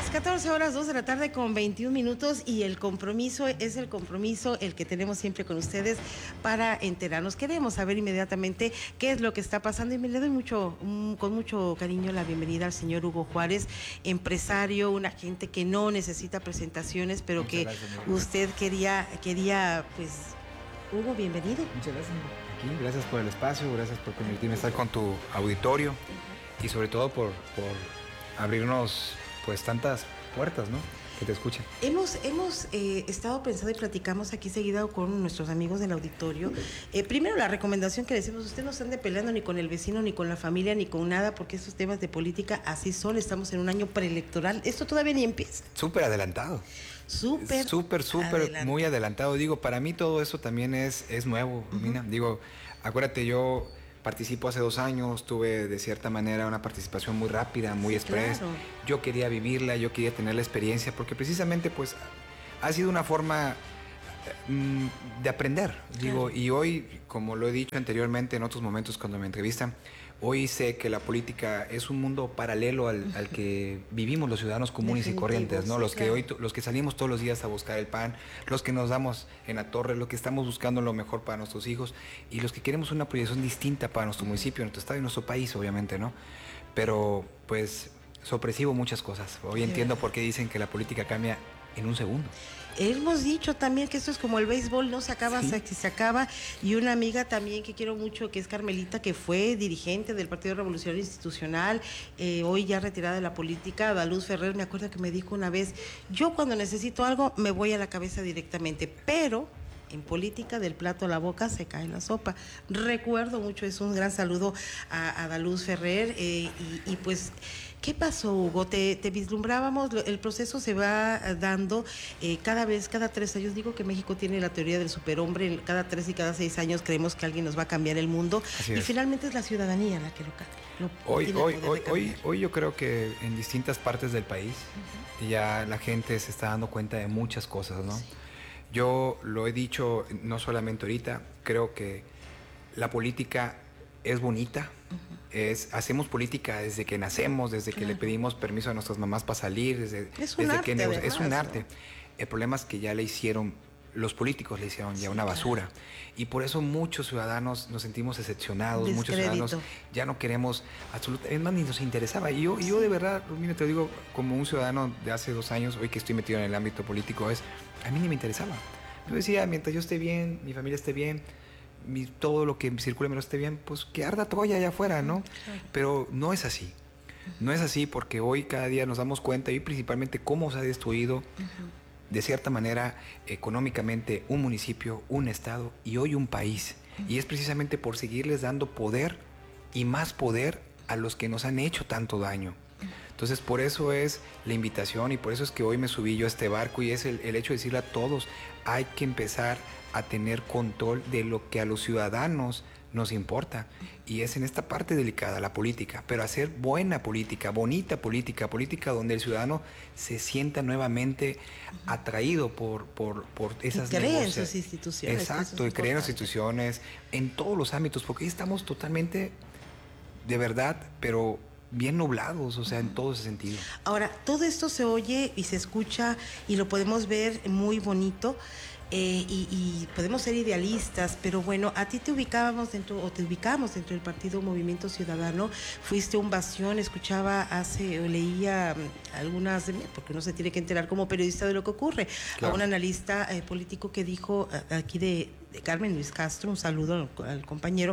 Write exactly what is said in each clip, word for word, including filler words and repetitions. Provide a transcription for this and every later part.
catorce horas, dos de la tarde con veintiún minutos, y el compromiso es el compromiso el que tenemos siempre con ustedes para enterarnos. Queremos saber inmediatamente qué es lo que está pasando, y me le doy mucho, um, con mucho cariño la bienvenida al señor Hugo Juárez, empresario, una gente que no necesita presentaciones, pero Muchas que gracias, usted quería, quería, pues, Hugo, bienvenido. Muchas gracias. Aquí, gracias por el espacio, gracias por permitirme estar con tu auditorio y sobre todo por, por abrirnos pues tantas puertas, ¿no? Que te escuchen. Hemos, hemos eh, estado pensando y platicamos aquí seguido con nuestros amigos del auditorio. Eh, primero, la recomendación que decimos: usted no se ande peleando ni con el vecino, ni con la familia, ni con nada, porque estos temas de política así son. Estamos en un año preelectoral. Esto todavía ni empieza. Súper adelantado. Súper. Súper, súper, muy adelantado. Digo, para mí todo eso también es, es nuevo, uh-huh. Mina. Digo, acuérdate, yo participo hace dos años, tuve de cierta manera una participación muy rápida, muy sí, express. Claro. Yo quería vivirla, yo quería tener la experiencia, porque precisamente pues ha sido una forma mm, de aprender. Digo, claro. Y hoy, como lo he dicho anteriormente en otros momentos cuando me entrevistan, hoy sé que la política es un mundo paralelo al, uh-huh. al que vivimos los ciudadanos comunes Definitivo, y corrientes, ¿no? Sí, los claro. que hoy, los que salimos todos los días a buscar el pan, los que nos damos en la torre, los que estamos buscando lo mejor para nuestros hijos y los que queremos una proyección distinta para nuestro municipio, nuestro estado y nuestro país, obviamente, ¿no? Pero, pues, sorpresivo muchas cosas. Hoy entiendo por qué dicen que la política cambia en un segundo. Hemos dicho también que esto es como el béisbol, no se acaba, sí. se, se acaba. Y una amiga también que quiero mucho, que es Carmelita, que fue dirigente del Partido Revolucionario Institucional, eh, hoy ya retirada de la política, Daluz Ferrer, me acuerdo que me dijo una vez: yo cuando necesito algo me voy a la cabeza directamente, pero en política del plato a la boca se cae la sopa. Recuerdo mucho eso, un gran saludo a, a Daluz Ferrer, eh, y, y pues... ¿qué pasó, Hugo? Te, te vislumbrábamos, el proceso se va dando eh, cada vez, cada tres años. Digo que México tiene la teoría del superhombre, cada tres y cada seis años creemos que alguien nos va a cambiar el mundo. Así y es. Finalmente es la ciudadanía la que lo cambia. Lo, hoy, hoy, hoy, hoy, hoy yo creo que en distintas partes del país uh-huh. ya la gente se está dando cuenta de muchas cosas, ¿no? Sí. Yo lo he dicho no solamente ahorita, creo que la política es bonita. Uh-huh. Es, hacemos política desde que nacemos, desde claro. que le pedimos permiso a nuestras mamás para salir, desde, es un desde arte, que además, es un arte. ¿no? El problema es que ya le hicieron, los políticos le hicieron ya sí, una basura. Claro. Y por eso muchos ciudadanos nos sentimos decepcionados, Descrédito. muchos ciudadanos ya no queremos absolutamente, es más, ni nos interesaba. Y yo, sí. yo de verdad, mira, te lo digo, como un ciudadano de hace dos años, hoy que estoy metido en el ámbito político, es, a mí ni me interesaba. Yo decía, mientras yo esté bien, mi familia esté bien, Mi, todo lo que circule me lo esté bien, pues que arda Troya allá afuera, ¿no? Claro. Pero no es así. No es así, porque hoy cada día nos damos cuenta, y principalmente cómo se ha destruido, uh-huh. de cierta manera, económicamente, un municipio, un estado y hoy un país. Uh-huh. Y es precisamente por seguirles dando poder y más poder a los que nos han hecho tanto daño. Entonces, por eso es la invitación y por eso es que hoy me subí yo a este barco, y es el, el hecho de decirle a todos: hay que empezar a tener control de lo que a los ciudadanos nos importa, y es en esta parte delicada, la política, pero hacer buena política, bonita política, política donde el ciudadano se sienta nuevamente atraído por, por, por esas y cree en sus instituciones. Exacto, y cree en las instituciones, en todos los ámbitos, porque hoy estamos totalmente, de verdad, pero bien nublados, o sea, uh-huh. en todo ese sentido. Ahora, todo esto se oye y se escucha y lo podemos ver muy bonito, eh, y, y podemos ser idealistas, pero bueno, a ti te ubicábamos dentro, o te ubicamos dentro del Partido Movimiento Ciudadano, fuiste un bastión, escuchaba hace, o leía algunas, porque uno se tiene que enterar como periodista de lo que ocurre, claro. a un analista eh, político que dijo, aquí de, de Carmen Luis Castro, un saludo al, al compañero,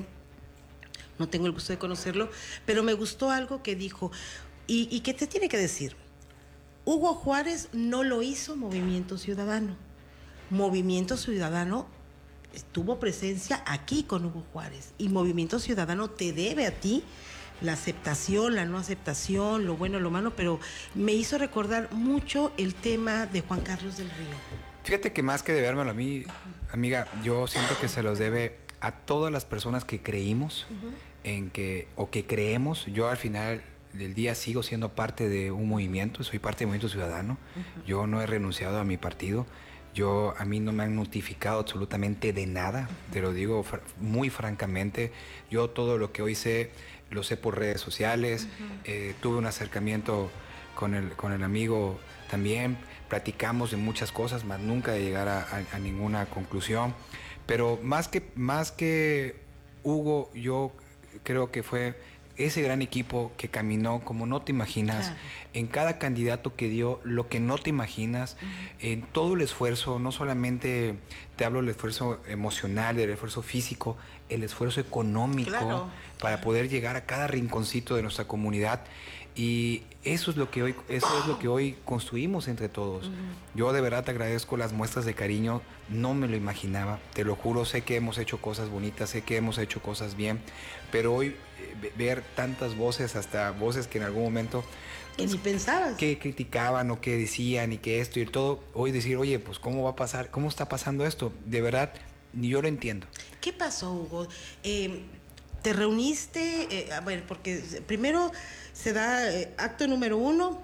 no tengo el gusto de conocerlo, pero me gustó algo que dijo, y, y que te tiene que decir: Hugo Juárez no lo hizo Movimiento Ciudadano. Movimiento Ciudadano tuvo presencia aquí con Hugo Juárez, y Movimiento Ciudadano te debe a ti la aceptación, la no aceptación, lo bueno, lo malo, pero me hizo recordar mucho el tema de Juan Carlos del Río. Fíjate que más que debérmelo a mí, amiga, yo siento que se los debe a todas las personas que creímos uh-huh. en que, o que creemos. Yo al final del día sigo siendo parte de un movimiento, soy parte del Movimiento Ciudadano. Uh-huh. Yo no he renunciado a mi partido. Yo, a mí no me han notificado absolutamente de nada, uh-huh. te lo digo fr- muy francamente. Yo todo lo que hoy sé, lo sé por redes sociales. Uh-huh. eh, tuve un acercamiento con el, con el amigo también, platicamos de muchas cosas, más nunca de llegar a, a, a ninguna conclusión. Pero más que, más que Hugo, yo creo que fue ese gran equipo que caminó como no te imaginas, claro. En cada candidato que dio lo que no te imaginas, uh-huh. En todo el esfuerzo, no solamente te hablo del esfuerzo emocional, del esfuerzo físico, el esfuerzo económico, claro. Para poder llegar a cada rinconcito de nuestra comunidad. Y eso es lo que hoy, eso es lo que hoy construimos entre todos. Uh-huh. Yo de verdad te agradezco las muestras de cariño, no me lo imaginaba, te lo juro, sé que hemos hecho cosas bonitas, sé que hemos hecho cosas bien, pero hoy eh, ver tantas voces, hasta voces que en algún momento que ni pensabas, que criticaban o que decían y que esto y todo, hoy decir, oye, pues cómo va a pasar, cómo está pasando esto, de verdad, ni yo lo entiendo. ¿Qué pasó, Hugo? Eh, te reuniste, eh, a ver, porque primero se da eh, acto número uno,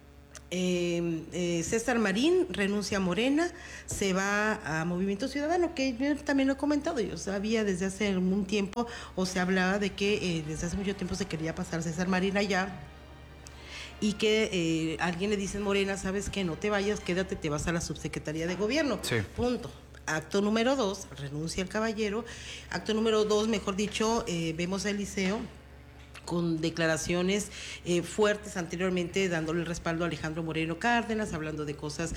eh, eh, César Marín renuncia a Morena, se va a Movimiento Ciudadano, que yo también lo he comentado, yo sabía desde hace algún tiempo, o se hablaba de que eh, desde hace mucho tiempo se quería pasar César Marín allá, y que eh, alguien le dice en Morena, ¿sabes qué? No te vayas, quédate, te vas a la subsecretaría de gobierno, sí. Punto. Acto número dos, renuncia el caballero. Acto número dos, mejor dicho, eh, vemos a Eliseo con declaraciones eh, fuertes anteriormente, dándole el respaldo a Alejandro Moreno Cárdenas, hablando de cosas...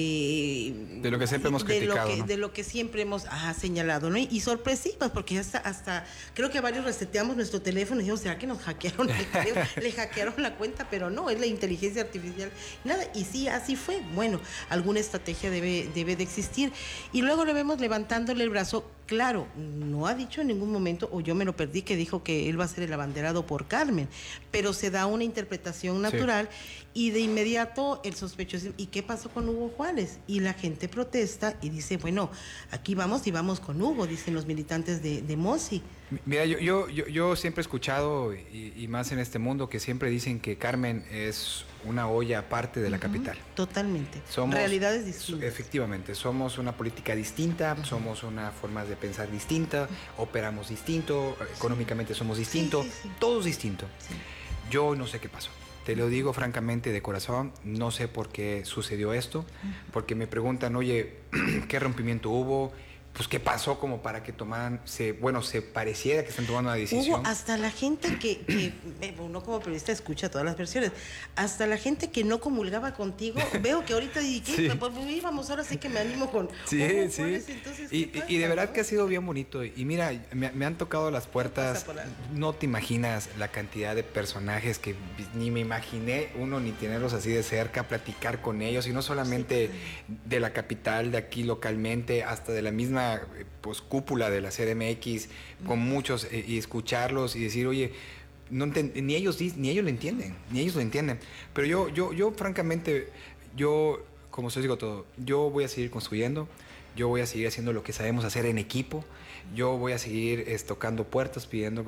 Eh, de lo que siempre hemos criticado, de lo que, ¿no? De lo que siempre hemos ah, señalado, ¿no? Y, y sorpresivas, porque hasta, hasta, creo que varios reseteamos nuestro teléfono y dijimos, ¿será que nos hackearon? Le hackearon la cuenta, pero no, es la inteligencia artificial. Nada, y sí, así fue. Bueno, alguna estrategia debe, debe de existir. Y luego le vemos levantándole el brazo. Claro, no ha dicho en ningún momento, o yo me lo perdí, que dijo que él va a ser el abanderado por Carmen, pero se da una interpretación natural, sí. Y de inmediato el sospechoso, ¿y qué pasó con Hugo Juárez? Y la gente protesta y dice, bueno, aquí vamos y vamos con Hugo, dicen los militantes de, de Mosi. Mira, yo, yo, yo, yo siempre he escuchado, y, y más en este mundo, que siempre dicen que Carmen es una olla aparte de la uh-huh, capital. Totalmente. Somos, realidades distintas. Efectivamente, somos una política distinta, uh-huh. Somos una forma de pensar distinta, uh-huh. Operamos distinto, sí. Económicamente somos distintos, sí, sí, sí. Todo es distinto. Sí. Yo no sé qué pasó. Te lo digo francamente de corazón, no sé por qué sucedió esto, uh-huh. Porque me preguntan, oye, ¿qué rompimiento hubo? Pues qué pasó como para que tomaran, se, bueno, se pareciera que están tomando una decisión. Hubo hasta la gente que, que, uno como periodista escucha todas las versiones, hasta la gente que no comulgaba contigo, veo que ahorita y ¿qué? Sí. Pues, pues, vamos, ahora sí que me animo con... Sí, Hugo, sí. Juárez, entonces, y, pasa, y de verdad, ¿no? Que ha sido bien bonito. Y mira, me, me han tocado las puertas, no te imaginas la cantidad de personajes que ni me imaginé uno ni tenerlos así de cerca, platicar con ellos, y no solamente sí. De la capital, de aquí localmente, hasta de la misma pues cúpula de la C D M X, con muchos, eh, y escucharlos y decir, oye, no enten- ni ellos ni ellos lo entienden, ni ellos lo entienden. Pero yo, yo, yo francamente, yo, como os digo todo, yo voy a seguir construyendo, yo voy a seguir haciendo lo que sabemos hacer en equipo, yo voy a seguir es, tocando puertas, pidiendo,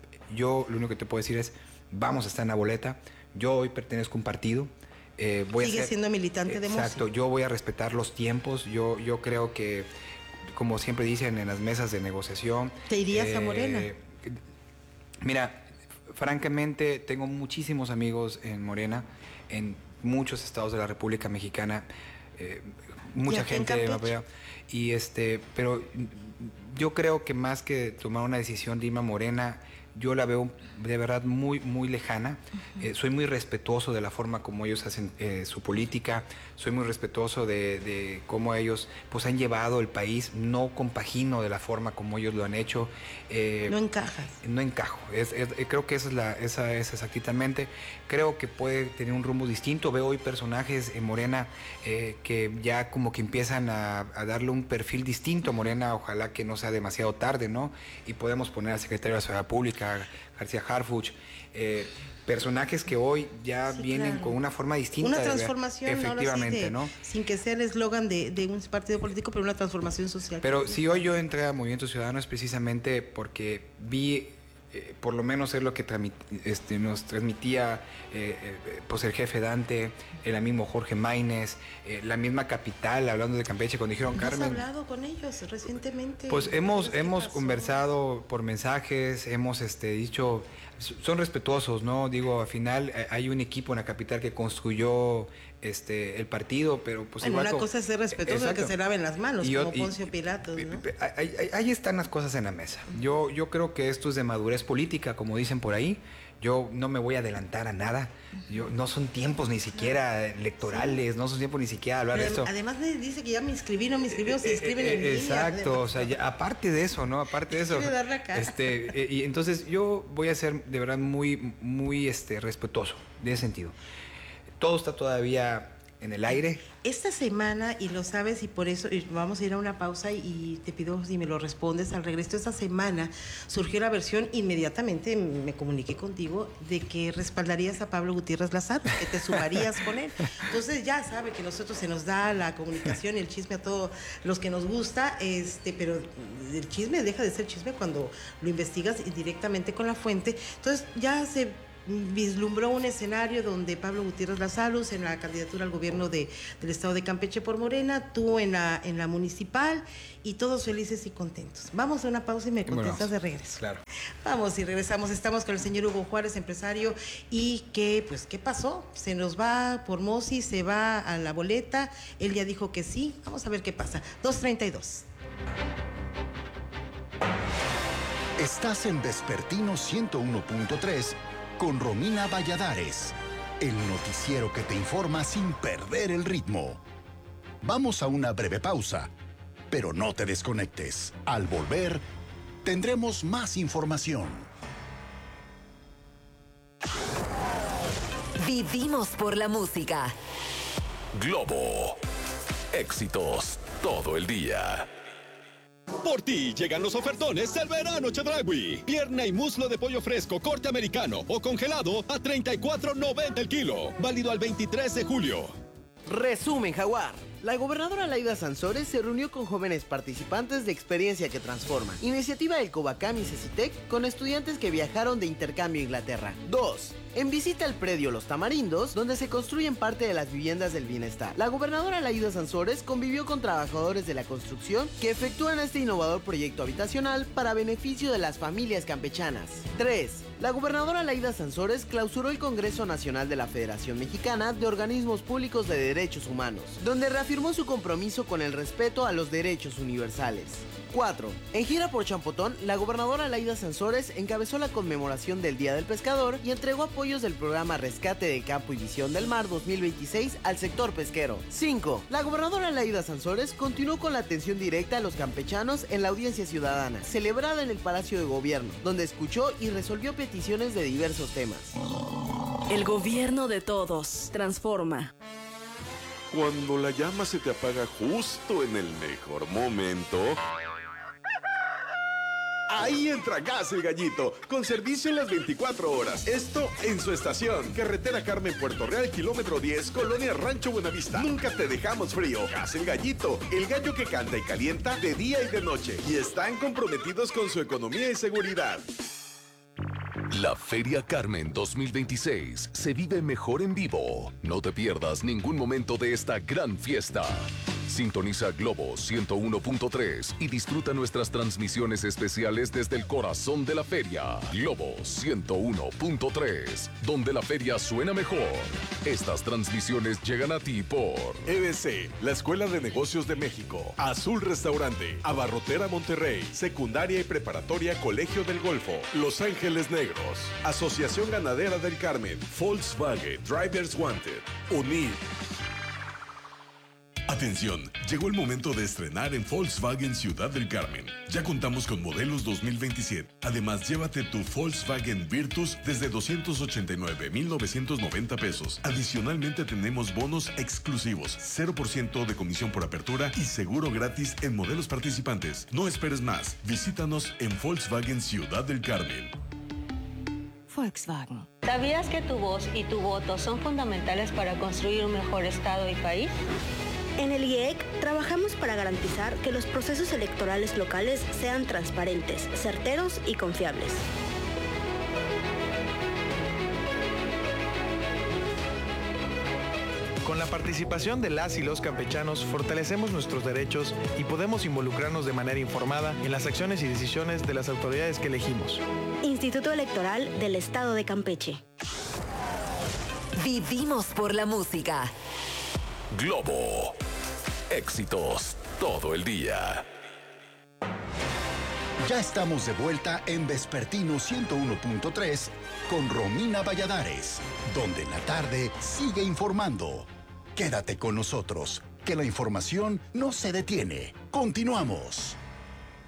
yo lo único que te puedo decir es, vamos a estar en la boleta, yo hoy pertenezco a un partido. Eh, voy Sigue a ser, siendo militante de Mosi. Exacto, yo voy a respetar los tiempos, yo, yo creo que, como siempre dicen en las mesas de negociación... ¿Te irías eh, a Morena? Mira, francamente, tengo muchísimos amigos en Morena, en muchos estados de la República Mexicana, eh, mucha gente me apoya, y este, pero yo creo que más que tomar una decisión de irme a Morena, yo la veo de verdad muy, muy lejana. Uh-huh. Eh, soy muy respetuoso de la forma como ellos hacen eh, su política, soy muy respetuoso de, de cómo ellos pues han llevado el país, no compagino de la forma como ellos lo han hecho. Eh, no encajas. No encajo, es, es, creo que esa es, la, esa es exactamente, creo que puede tener un rumbo distinto. Veo hoy personajes en Morena eh, que ya como que empiezan a, a darle un perfil distinto a Morena, ojalá que no sea demasiado tarde, ¿no? Y podemos poner al secretario de la Seguridad Pública, García Harfuch, eh, personajes que hoy ya sí, vienen claro. Con una forma distinta. Una transformación, de ver, efectivamente, sí de, ¿no? Sin que sea el eslogan de, de un partido político, pero una transformación social. Pero si hoy yo entré a Movimiento Ciudadano es precisamente porque vi, eh, por lo menos es lo que transmit, este, nos transmitía eh, eh, pues el jefe Dante, el mismo Jorge Maínez, eh, la misma Capital, hablando de Campeche, cuando dijeron, Carmen... ¿Has hablado con ellos recientemente? Pues hemos, hemos conversado por mensajes, hemos este, dicho... son respetuosos, ¿no? Digo, al final hay un equipo en la capital que construyó este el partido, pero pues bueno, igual... Una como, cosa es ser respetuoso, que se laven las manos, y, como y, Poncio Pilatos, ¿no? Ahí, ahí están las cosas en la mesa. Yo, yo creo que esto es de madurez política, como dicen por ahí. Yo no me voy a adelantar a nada. Yo, no son tiempos ni siquiera electorales, sí. no son tiempos ni siquiera hablar Pero de esto. Además me dice que ya me inscribí, no me inscribió, se inscriben eh, en línea. Exacto, o sea, ya, aparte de eso, ¿no? Aparte de eso. Quiere dar la cara. Este, eh, y entonces yo voy a ser de verdad muy, muy este, respetuoso de ese sentido. Todo está todavía en el aire. Esta semana, y lo sabes, y por eso y vamos a ir a una pausa y, y te pido si me lo respondes al regreso. Esta semana surgió la versión, inmediatamente me comuniqué contigo, de que respaldarías a Pablo Gutiérrez Lazaro, que te sumarías con él. Entonces ya sabe que nosotros se nos da la comunicación y el chisme a todos los que nos gusta, este, pero el chisme deja de ser chisme cuando lo investigas directamente con la fuente. Entonces ya se vislumbró un escenario donde Pablo Gutiérrez Lazaro en la candidatura al gobierno de, del estado de Campeche por Morena, tú en la, en la municipal, y todos felices y contentos. Vamos a una pausa y me contestas bueno, de regreso. Claro. Vamos y regresamos. Estamos con el señor Hugo Juárez, empresario, y que, pues, ¿qué pasó? Se nos va por Mosi, se va a la boleta, él ya dijo que sí. Vamos a ver qué pasa. dos treinta y dos. Estás en Vespertino ciento uno punto tres con Romina Valladares, el noticiero que te informa sin perder el ritmo. Vamos a una breve pausa, pero no te desconectes. Al volver, tendremos más información. Vivimos por la música. Globo. Éxitos todo el día. Por ti llegan los ofertones del verano Chedraui. Pierna y muslo de pollo fresco, corte americano o congelado a treinta y cuatro noventa el kilo. Válido al veintitrés de julio. Resumen Jaguar. La gobernadora Laida Sansores se reunió con jóvenes participantes de Experiencia que Transforma, iniciativa del Covacam y Cecitec, con estudiantes que viajaron de intercambio a Inglaterra. dos. En visita al predio Los Tamarindos, donde se construyen parte de las viviendas del bienestar. La gobernadora Laida Sansores convivió con trabajadores de la construcción que efectúan este innovador proyecto habitacional para beneficio de las familias campechanas. tres. La gobernadora Laida Sansores clausuró el Congreso Nacional de la Federación Mexicana de Organismos Públicos de Derechos Humanos, donde reafirmó su compromiso con el respeto a los derechos universales. cuatro. En gira por Champotón, la gobernadora Laida Sansores encabezó la conmemoración del Día del Pescador y entregó apoyos del programa Rescate de Campo y Visión del Mar dos mil veintiséis al sector pesquero. cinco. La gobernadora Laida Sansores continuó con la atención directa a los campechanos en la audiencia ciudadana, celebrada en el Palacio de Gobierno, donde escuchó y resolvió peticiones de diversos temas. El gobierno de todos. Transforma. Cuando la llama se te apaga justo en el mejor momento... Ahí entra Gas El Gallito, con servicio en las veinticuatro horas. Esto en su estación. Carretera Carmen, Puerto Real, kilómetro diez, Colonia Rancho Buenavista. Nunca te dejamos frío. Gas El Gallito, el gallo que canta y calienta de día y de noche. Y están comprometidos con su economía y seguridad. La Feria Carmen dos mil veintiséis se vive mejor en vivo. No te pierdas ningún momento de esta gran fiesta. Sintoniza Globo ciento uno punto tres y disfruta nuestras transmisiones especiales desde el corazón de la feria. Globo ciento uno punto tres, donde la feria suena mejor. Estas transmisiones llegan a ti por E B C, la Escuela de Negocios de México, Azul Restaurante, Abarrotera Monterrey, Secundaria y Preparatoria Colegio del Golfo, Los Ángeles Negros, Asociación Ganadera del Carmen, Volkswagen, Drivers Wanted, Unir. Atención, llegó el momento de estrenar en Volkswagen Ciudad del Carmen. Ya contamos con modelos dos mil veintisiete. Además, llévate tu Volkswagen Virtus desde doscientos ochenta y nueve mil novecientos noventa pesos. Adicionalmente tenemos bonos exclusivos, cero por ciento de comisión por apertura y seguro gratis en modelos participantes. No esperes más. Visítanos en Volkswagen Ciudad del Carmen. Volkswagen. ¿Sabías que tu voz y tu voto son fundamentales para construir un mejor Estado y país? En el I E C trabajamos para garantizar que los procesos electorales locales sean transparentes, certeros y confiables. Con la participación de las y los campechanos, fortalecemos nuestros derechos y podemos involucrarnos de manera informada en las acciones y decisiones de las autoridades que elegimos. Instituto Electoral del Estado de Campeche. Vivimos por la música. Globo. Éxitos todo el día. Ya estamos de vuelta en Vespertino ciento uno punto tres con Romina Valladares, donde la tarde sigue informando. Quédate con nosotros, que la información no se detiene. Continuamos.